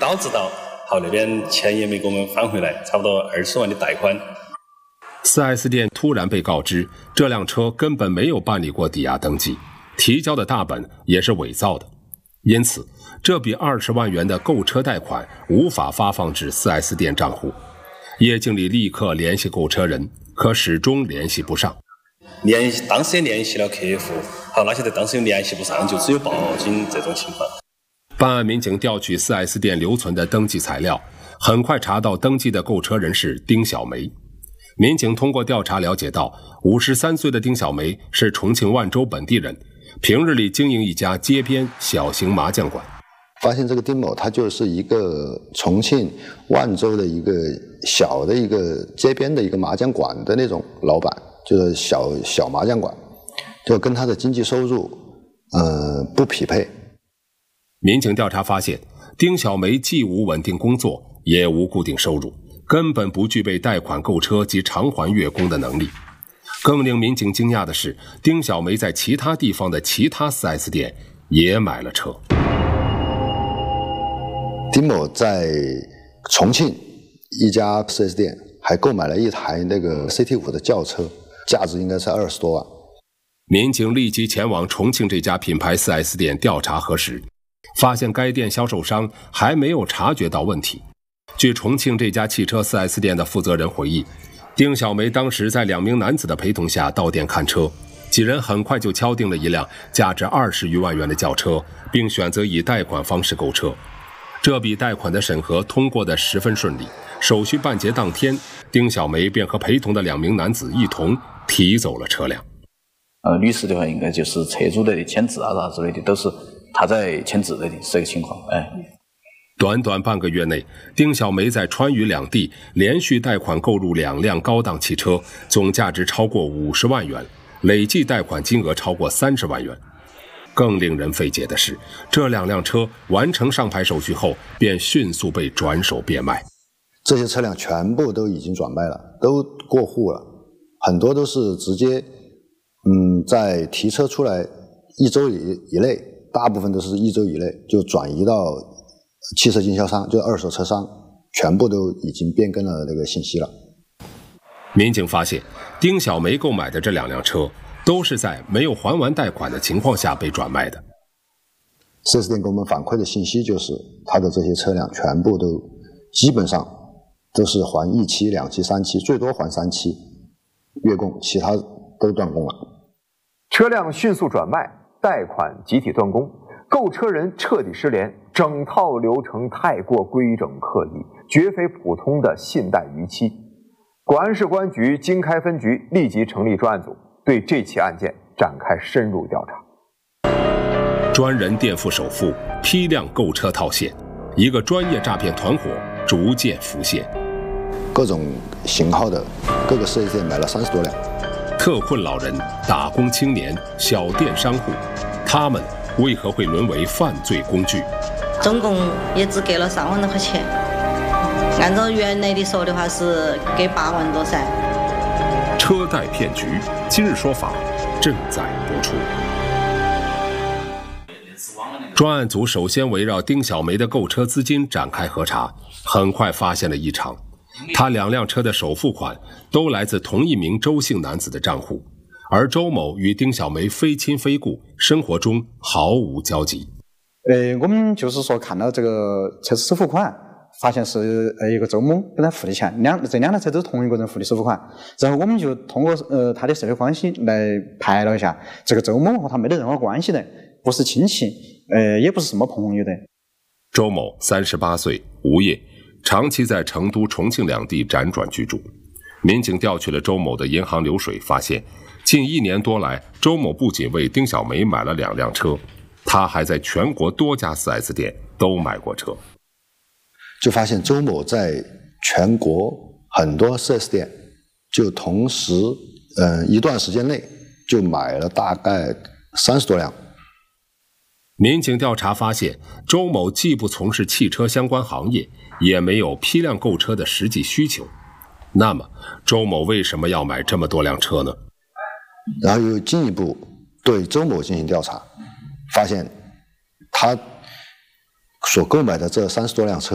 导致到好那边钱也没给我们返回来，差不多20万的贷款。 4S 店突然被告知，这辆车根本没有办理过抵押登记，提交的大本也是伪造的，因此这笔20万元的购车贷款无法发放至 4S 店账户。叶经理立刻联系购车人，可始终联系不上。 当时也联系了客服，好，那些在当时又联系不上，就只有报警这种情况。 办案民警调取 4S 店留存的登记材料，很快查到登记的购车人是丁小梅。民警通过调查了解到，53岁的丁小梅是重庆万州本地人，平日里经营一家街边小型麻将馆。 发现这个丁某他就是一个重庆万州的一个小的一个街边的一个麻将馆的那种老板，就是小麻将馆，就跟他的经济收入不匹配。 民警调查发现，丁小梅既无稳定工作，也无固定收入，根本不具备贷款购车及偿还月供的能力。更令民警惊讶的是，丁小梅在其他地方的其他 4S 店也买了车。 丁某在重庆一家 4S 店还购买了一台那个 CT5 的轿车，价值应该是20多万。 民警立即前往重庆这家品牌 4S 店调查核实，发现该店销售商还没有察觉到问题。据重庆这家汽车 4S 店的负责人回忆，丁小梅当时在2名男子的陪同下到店看车，几人很快就敲定了一辆价值20余万元的轿车，并选择以贷款方式购车。这笔贷款的审核通过得十分顺利，手续办结当天，丁小梅便和陪同的2名男子一同提走了车辆。 律师的话应该就是车主的签字啊啥之类的，都是他在签字的，是这个情况。 短短半个月内，丁小梅在川渝两地连续贷款购入2辆高档汽车，总价值超过50万元，累计贷款金额超过30万元。更令人费解的是，这2辆车完成上牌手续后，便迅速被转手变卖。 这些车辆全部都已经转卖了，都过户了，很多都是直接在提车出来1周以内，大部分都是1周以内就转移到汽车经销商，就二手车商，全部都已经变更了这个信息了。 民警发现，丁小梅购买的这2辆车都是在没有还完贷款的情况下被转卖的。 4S 店给我们反馈的信息就是，他的这些车辆全部都基本上都是还1期、2期、3期，最多还3期月供，其他都断供了。 车辆迅速转卖，贷款集体断供，购车人彻底失联，整套流程太过规整刻意，绝非普通的信贷逾期。广安市公安局经开分局立即成立专案组，对这起案件展开深入调查。 专人垫付首付，批量购车套现，一个专业诈骗团伙逐渐浮现。 各种型号的各个4S店买了30多辆。 特困老人、打工青年、小店商户，他们为何会沦为犯罪工具？ 总共也只给了3万多块钱，按照原来的说的话是给8万多噻。 车贷骗局，今日说法正在播出。专案组首先围绕丁小梅的购车资金展开核查，很快发现了异常。他2辆车的首付款都来自同一名周姓男子的账户，而周某与丁小梅非亲非故，生活中毫无交集。 我们就是说看到这个车子首付款，发现是一个周某给他付的钱，这2辆车都是同一个人付的首付款。然后我们就通过他的社会关系来排了一下，这个周某和他没得任何关系的，不是亲戚，也不是什么朋友的。 周某38岁，无业，长期在成都、重庆两地辗转居住。民警调取了周某的银行流水，发现近1年多来，周某不仅为丁小梅买了2辆车，他还在全国多家 4S 店都买过车。 就发现周某在全国很多 4S 店就同时一段时间内就买了大概30多辆。 民警调查发现，周某既不从事汽车相关行业，也没有批量购车的实际需求。那么，周某为什么要买这么多辆车呢？ 然后又进一步对周某进行调查，发现他所购买的这30多辆车